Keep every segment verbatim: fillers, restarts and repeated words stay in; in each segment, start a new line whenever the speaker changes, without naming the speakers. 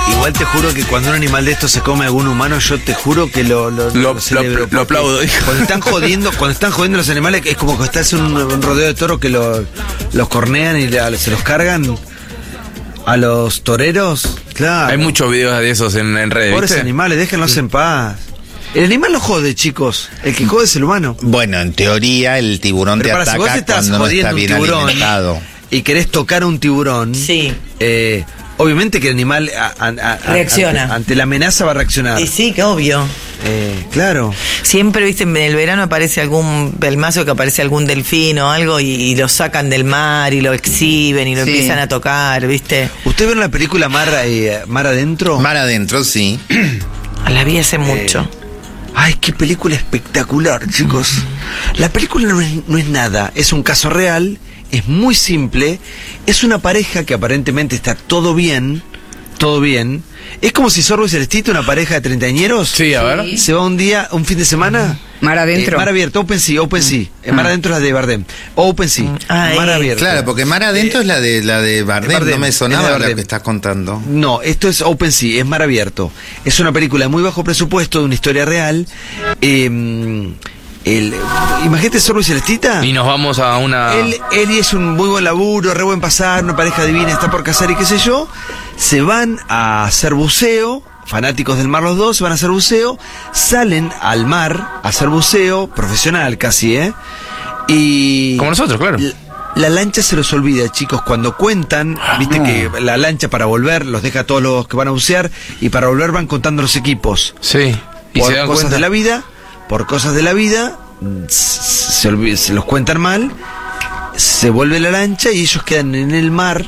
Igual te juro que cuando un animal de estos se come a algún humano, yo te juro que lo lo,
Lo-
lo celebro,
lo- lo aplaudo, hijo.
Cuando están jodiendo, cuando están jodiendo los animales, es como que estás en un, un rodeo de toros que lo- los cornean y le- se los cargan a los toreros. Claro.
Hay muchos videos de esos en, en redes,
Pobres
¿viste?
animales, déjenlos en paz. El animal no jode, chicos. El que jode es el humano.
Bueno, en teoría el tiburón
Pero
te
para, si vos
ataca
estás
cuando no
jodiendo
está
un
bien
tiburón
alimentado.
y querés tocar a un tiburón,
Sí.
eh, obviamente que el animal a- a- a-
Reacciona.
Ante, ante la amenaza va a reaccionar.
Y sí, que obvio.
Eh, claro.
Siempre, viste, en el verano aparece algún pelmazo, que aparece algún delfín o algo, y, y lo sacan del mar y lo exhiben y lo
Sí.
empiezan a tocar, viste.
¿Usted vio la película Mar, eh, Mar Adentro?
Mar adentro, sí.
La vi hace mucho.
Ay, qué película espectacular, chicos. La película no es, no es nada, es un caso real, es muy simple, es una pareja que aparentemente está todo bien, todo bien. Es como si Sorbo y Celestito, una pareja de treintañeros,
Sí, a ver.
se va un día, un fin de semana.
Mar adentro.
Eh, mar abierto, Open Sea, Open Sea. Eh, Mar adentro es la de Bardem. Open Sea.
Ah,
Mar
eh.
abierto.
Claro, porque Mar adentro es la de la de Bardem,
Bardem,
no me
es
sonaba
de
la
Bardem.
que estás contando.
No, esto es Open Sea, es mar abierto. Es una película de muy bajo presupuesto, de una historia real. Eh, el, imagínate Sorbo y Celestita.
Y nos vamos a una...
Él, él y es un muy buen laburo, re buen pasar, una pareja divina, está por casar y qué sé yo. Se van a hacer buceo, fanáticos del mar los dos, se van a hacer buceo, salen al mar a hacer buceo, profesional casi, ¿eh? Y...
Como nosotros, claro.
La, la lancha se los olvida, chicos, cuando cuentan, viste que la lancha para volver los deja a todos los que van a bucear y para volver van contando los equipos.
Sí. Y
Por
se dan
cosas
cuenta...
de la vida, por cosas de la vida, se, olvi- se los cuentan mal, se vuelve la lancha y ellos quedan en el mar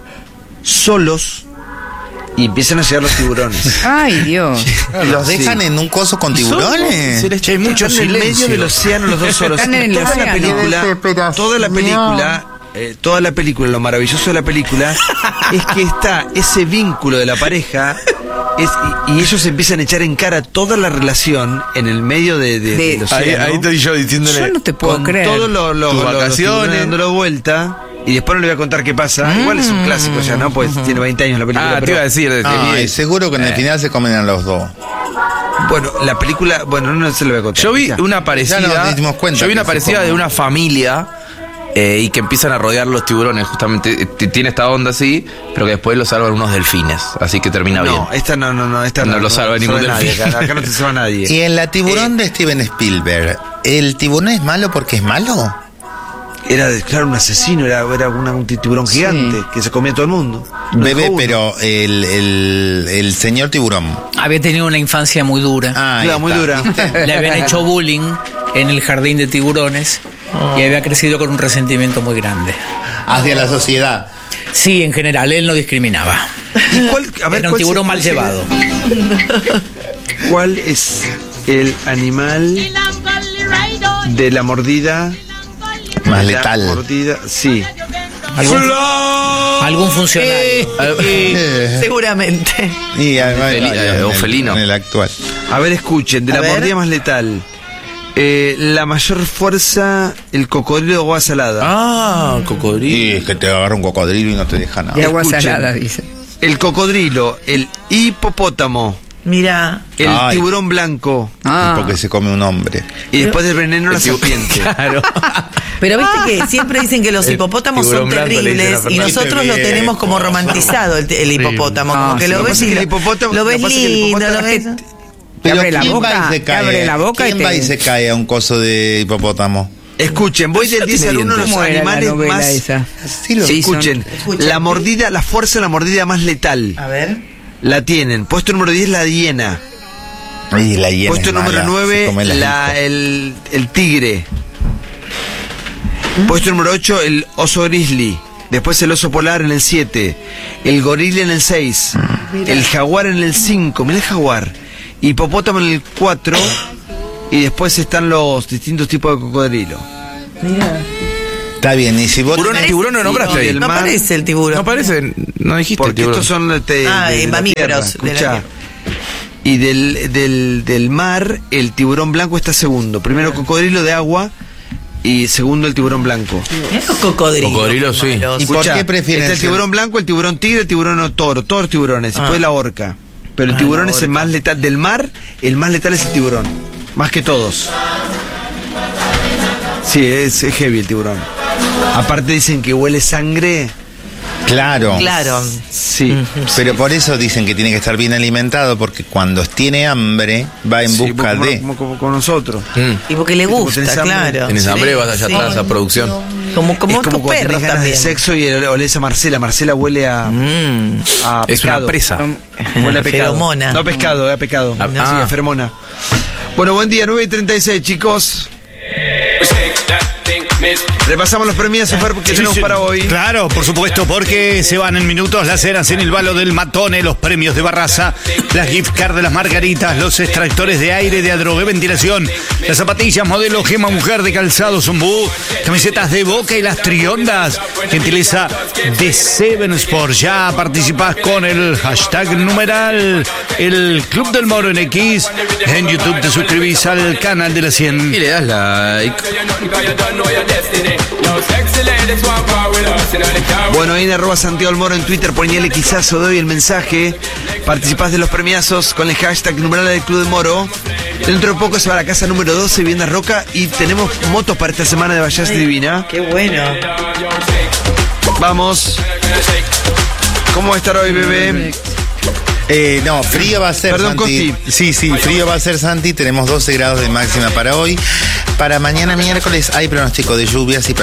solos y empiezan a llegar los tiburones.
Ay, Dios.
¿Los dejan
Sí.
en un coso con tiburones?
Che, hay mucho
Están en el medio
silencio.
del océano los dos solos.
Están en el
toda la
océano.
película, toda la película, eh, toda la película, lo maravilloso de la película es que está ese vínculo de la pareja es, y, y ellos empiezan a echar en cara toda la relación en el medio de, de-
De-
del océano.
Ahí, ahí estoy yo diciéndole...
Yo no te puedo
con
creer.
todos los lo,
Tus
lo- los
vacaciones.
tiburones dándolo vuelta. Y después no le voy a contar qué pasa. Igual es un clásico ya, ¿no? Pues tiene veinte años la película.
Ah, te
pero-
iba a decir... de-
Ay,
de-
seguro que en el final se comen a los dos.
Bueno, la película, bueno, no se lo voy a contar.
Yo vi
Ya.
una parecida...
Ya nos dimos cuenta
yo vi
que
una
se
parecida
comen.
de una familia... eh, y que empiezan a rodear los tiburones, justamente. T- Tiene esta onda así, pero que después lo salvan unos delfines. Así que termina bien.
No, esta no, no, no, esta
No lo salva ningún
nadie.
delfín.
Acá, acá no te salva nadie.
Y en la tiburón
Eh,
de Steven Spielberg, ¿el tiburón es malo porque es malo?
Era, de- claro, un asesino, era, era una- un tiburón gigante que se comía a todo el mundo. No
Bebé,
dejó uno.
pero el, el, el señor tiburón.
Había tenido una infancia muy dura.
Ah, ahí
Claro, muy
está,
dura.
¿viste?
Le habían hecho bullying en el jardín de tiburones y había crecido con un resentimiento muy grande.
Hacia la sociedad.
Sí, en general, él no discriminaba.
¿Y cuál, a ver,
Era un
cuál
tiburón
se-
mal
se-
llevado.
¿Cuál es el animal de la mordida?
Más
de la
letal.
mordida, sí.
¿Algún, algún funcionario.
Eh,
Seguramente.
y hay
Feli-
varios
eh,
en
o
el-
felino.
En el actual.
A ver, escuchen, de
A
la
ver.
mordida más letal. Eh, la mayor fuerza, el cocodrilo de agua salada.
Ah, cocodrilo.
Y es que te agarra un cocodrilo y no te deja
De
nada.
agua
Escuchen.
salada, dice.
El cocodrilo, el hipopótamo,
Mira.
el
Ay.
tiburón blanco
Ah.
Porque se come un hombre.
y después del veneno la serpiente.
Claro.
Pero viste que siempre dicen que los
El
hipopótamos
tiburón
son
blanco le dicen a
terribles y
Fernanda.
nosotros lo
Bien.
tenemos como romantizado el, el hipopótamo,
Ah,
como que
sí.
lo
Lo que
ves
pasa es
y
que
lo,
el hipopótamo-
lo ves
lo que pasa es que el
lindo, lo
hipopótamo
ves...
es
Te abre la
¿quién
boca,
va y se
te abre
cae?
la boca y
¿Quién
te-
va y se cae a un coso de hipopótamo?
Escuchen, voy del diez al uno los
¿Cómo era la
animales
novela
más.
esa?
Sí, lo
Sí, son-
Escuchen,
Escuchen.
la mordida, la fuerza de la mordida más letal.
A ver.
La tienen. Puesto número diez, la hiena.
Ay, la hiena
Puesto
es
número
mala, se
nueve,
come las
la,
hijos.
el, el tigre. Puesto número ocho, el oso grizzly. Después el oso polar en el siete. El gorila en el seis. El jaguar en el cinco. Mirá el jaguar. Hipopótamo en el cuatro. Y después están los distintos tipos de cocodrilo.
Mira.
Está bien, y si vos
Tiburón,
tenés-
tiburón no nombraste
Sí,
ahí.
el
No
mar-
aparece el tiburón.
No parece, no dijiste
Porque
tiburón.
estos son de, de-
Ah,
de
eh,
la
mamíferos
tierra,
de la
escuchá.
tierra.
Y del, del, del mar, el tiburón blanco está segundo. Primero cocodrilo de agua, y segundo el tiburón blanco.
Esos cocodrilos.
Cocodrilos, sí.
malos.
¿Y por
Escuchá,
qué prefieren
está el
ser-
tiburón blanco, el tiburón tigre, el tiburón toro, todos los tiburones, y
Ah.
después la orca. Pero el
Ah,
tiburón
la
es el
orca.
más letal del mar, el más letal es el tiburón, más que todos. Sí, es, es heavy el tiburón. Aparte dicen que huele sangre.
Claro.
Claro.
Sí.
Pero por eso dicen que tiene que estar bien alimentado, porque cuando tiene hambre va en
Sí,
busca
como,
de...
como, como con nosotros.
Mm.
Y porque le
Como
gusta,
tenés hambre.
claro.
Tenés
Sí,
hambre, vas allá
sí.
atrás a producción.
Como, como
es
estos
como cuando
perros
tenés ganas
también.
de sexo y olés a Marcela. Marcela huele a,
Mm.
a
Es una
pescado.
presa.
Huele a pecado.
Feromona.
No a pescado, a pecado.
Ah,
Sí,
ah.
a feromona. Bueno, buen día, nueve y treinta y seis, chicos. Repasamos los premios, Fer, porque
Sí,
tenemos
sí.
para hoy.
Claro, por supuesto, porque se van en minutos las cenas en el Balo del Matone, los premios de Barraza, las gift cards de las Margaritas, los extractores de aire de Adrogué Ventilación, las zapatillas modelo Gema Mujer de Calzado Zumbú, camisetas de Boca y las Triondas, gentileza de Seven Sports. Ya participás con el hashtag numeral el Club del Moro en X. En YouTube te suscribís al canal de la cien.
Y le das like.
Bueno, ahí en arroba Santiago del Moro en Twitter, ponele quizás o doy el mensaje. Participás de los premiazos con el hashtag numeral del Club del Moro. Dentro de poco se va a la casa número doce, Vivienda Roca, y tenemos motos para esta semana de Vallas Divina.
Qué bueno.
Vamos. ¿Cómo va a estar hoy, bebé?
Eh, no, frío va a ser,
Perdón,
Santi.
Costi.
Sí, sí, frío va a ser, Santi. Tenemos doce grados de máxima para hoy. Para mañana miércoles hay pronóstico de lluvias y